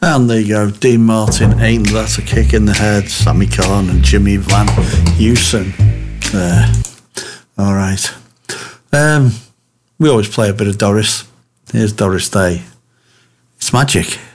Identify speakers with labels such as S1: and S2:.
S1: And there you go, Dean Martin, Ain't That a Kick in the Head, Sammy Kahn and Jimmy Van Heusen. There. All right. We always play a bit of Doris. Here's Doris Day. It's magic.